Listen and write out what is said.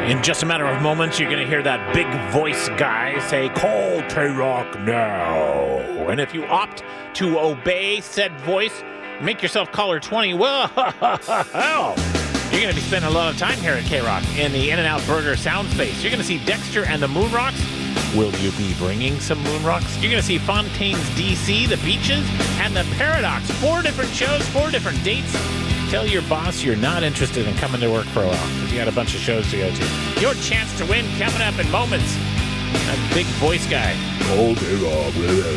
In just a matter of moments, you're going to hear that big voice guy say, "Call K-Rock now." And if you opt to obey said voice, make yourself caller 20. Well, you're going to be spending a lot of time here at K-Rock in the In-N-Out Burger sound space. You're going to see Dexter and the Moonrocks. Will you be bringing some Moonrocks? You're going to see Fontaine's DC, The Beaches, and The Paradox. 4 different shows, 4 different dates. Tell your boss you're not interested in coming to work for a while because you got a bunch of shows to go to. Your chance to win coming up in moments. That big voice guy.